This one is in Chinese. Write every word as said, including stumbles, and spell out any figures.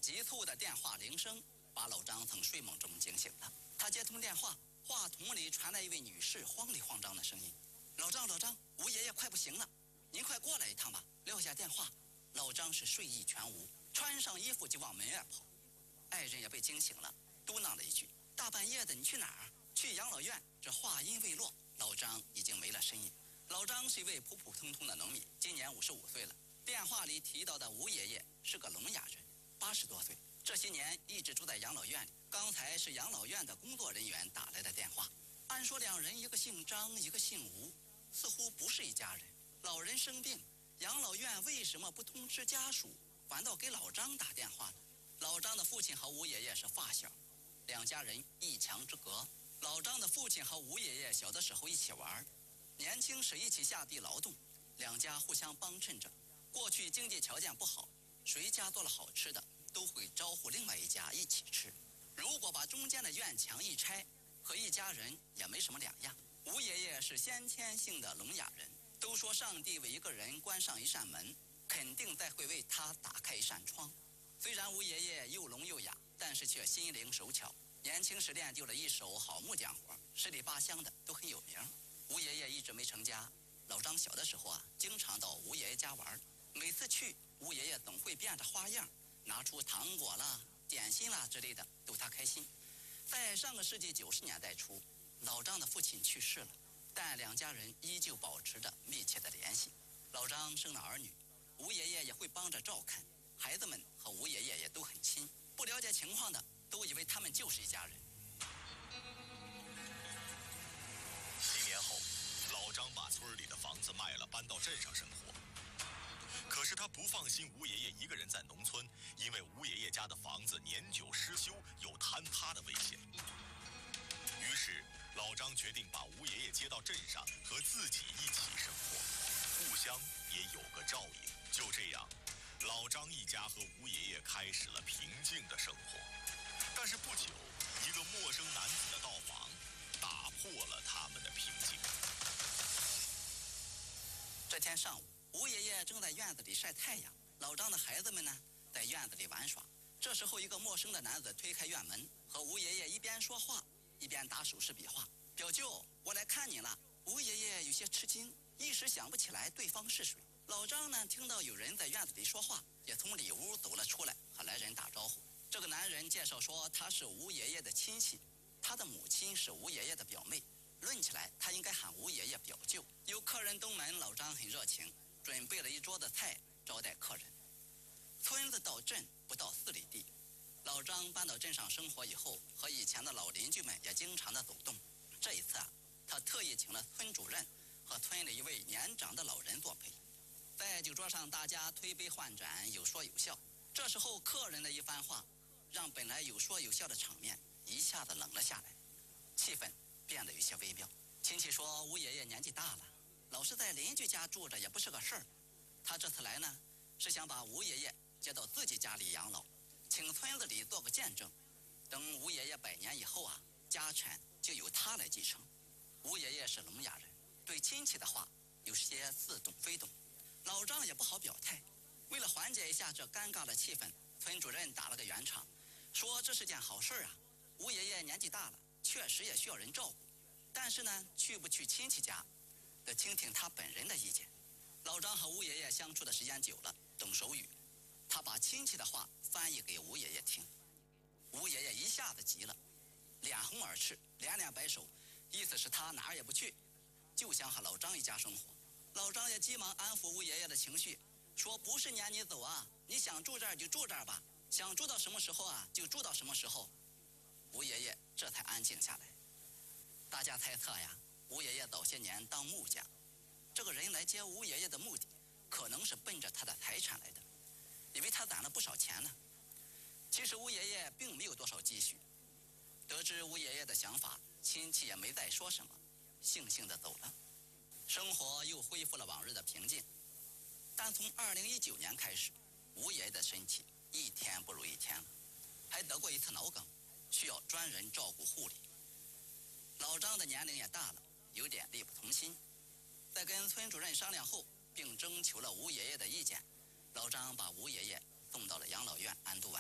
急促的电话铃声把老张从睡梦中惊醒了。他接通电话，话筒里传来一位女士慌里慌张的声音：“老张，老张，吴爷爷快不行了，您快过来一趟吧。”撂下电话，老张是睡意全无，穿上衣服就往门外跑。爱人也被惊醒了，嘟囔了一句：“大半夜的，你去哪儿？”“去养老院。”这话音未落，老张已经没了身影。老张是一位普普通通的农民，今年五十五岁了。电话里提到的吴爷爷是个聋哑人，八十多岁，这些年一直住在养老院里。刚才是养老院的工作人员打来的电话，按说两人一个姓张，一个姓吴，似乎不是一家人。老人生病，养老院为什么不通知家属，反倒给老张打电话呢？老张的父亲和吴爷爷是发小，两家人一墙之隔。老张的父亲和吴爷爷小的时候一起玩，年轻时一起下地劳动，两家互相帮衬着。过去经济条件不好，谁家做了好吃的都会招呼另外一家一起吃。如果把中间的院墙一拆，和一家人也没什么两样。吴爷爷是先天性的聋哑人，都说上帝为一个人关上一扇门，肯定再会为他打开一扇窗。虽然吴爷爷又聋又哑，但是却心灵手巧，年轻时练就了一手好木匠活，十里八乡的都很有名。吴爷爷一直没成家，老张小的时候啊，经常到吴爷爷家玩，每次去，吴爷爷总会变着花样拿出糖果啦、点心啦之类的逗他开心。在上个世纪九十年代初，老张的父亲去世了，但两家人依旧保持着密切的联系。老张生了儿女，吴爷爷也会帮着照看，孩子们和吴爷爷也都很亲，不了解情况的都以为他们就是一家人。 几年后，老张把村里的房子卖了，搬到镇上生活。可是他不放心吴爷爷一个人在农村，因为吴爷爷家的房子年久失修，有坍塌的危险。于是老张决定把吴爷爷接到镇上，和自己一起生活，互相也有个照应。就这样，老张一家和吴爷爷开始了平静的生活。但是不久，一个陌生男子的到访打破了他们的平静。 这天上午，吴爷爷正在院子里晒太阳，老张的孩子们呢在院子里玩耍。这时候，一个陌生的男子推开院门，和吴爷爷一边说话一边打手势比划：“表舅，我来看你了。”吴爷爷有些吃惊，一时想不起来对方是谁。老张呢，听到有人在院子里说话，也从里屋走了出来，和来人打招呼。这个男人介绍说他是吴爷爷的亲戚，他的母亲是吴爷爷的表妹，论起来他应该喊吴爷爷表舅。有客人登门，老张很热情，准备了一桌子菜招待客人。村子到镇不到四里地，老张搬到镇上生活以后，和以前的老邻居们也经常的走动。这一次啊，他特意请了村主任和村里一位年长的老人作陪。在酒桌上，大家推杯换盏，有说有笑。这时候客人的一番话，让本来有说有笑的场面一下子冷了下来，气氛变得有些微妙。亲戚说吴爷爷年纪大了，老是在邻居家住着也不是个事儿，他这次来呢，是想把吴爷爷接到自己家里养老，请村子里做个见证。等吴爷爷百年以后啊，家产就由他来继承。吴爷爷是聋哑人，对亲戚的话有些似懂非懂，老张也不好表态。为了缓解一下这尴尬的气氛，村主任打了个圆场，说这是件好事啊，吴爷爷年纪大了，确实也需要人照顾，但是呢，去不去亲戚家得听听他本人的意见。老张和吴爷爷相处的时间久了，懂手语，他把亲戚的话翻译给吴爷爷听。吴爷爷一下子急了，脸红耳赤，连连摆手，意思是他哪儿也不去，就想和老张一家生活。老张也急忙安抚吴爷爷的情绪，说不是撵你走啊，你想住这儿就住这儿吧，想住到什么时候啊就住到什么时候。吴爷爷这才安静下来。大家猜测呀，吴爷爷早些年当木匠，这个人来接吴爷爷的目的可能是奔着他的财产来的，因为他攒了不少钱呢。其实吴爷爷并没有多少积蓄。得知吴爷爷的想法，亲戚也没再说什么，悻悻地走了。生活又恢复了往日的平静。但从二零一九年开始，吴爷爷的身体一天不如一天了，还得过一次脑梗，需要专人照顾护理。老张的年龄也大了，有点力不从心。在跟村主任商量后，并征求了吴爷爷的意见，老张把吴爷爷送到了养老院安度晚